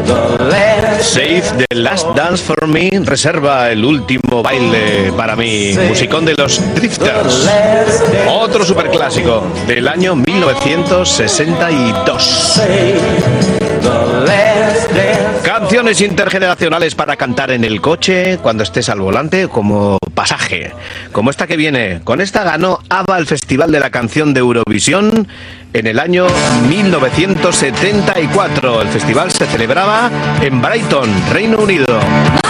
Save the Last Dance for Me, reserva el último baile para mí. Musicón de los Drifters. Otro superclásico del año 1962. Canciones intergeneracionales para cantar en el coche, cuando estés al volante, como pasaje. Como esta que viene. Con esta ganó ABBA el Festival de la Canción de Eurovisión en el año 1974. El festival se celebraba en Brighton, Reino Unido.